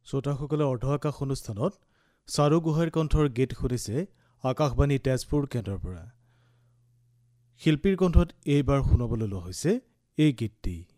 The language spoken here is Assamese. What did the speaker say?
শ্ৰোতাসকলে অৰ্ধ আকাশ অনুষ্ঠানত চাৰু গোহাঁইৰ কণ্ঠৰ গীত শুনিছে আকাশবাণী তেজপুৰ কেন্দ্ৰৰ পৰা। শিল্পীৰ কণ্ঠত এইবাৰ শুনাবলৈ লোৱা হৈছে এই গীতটি।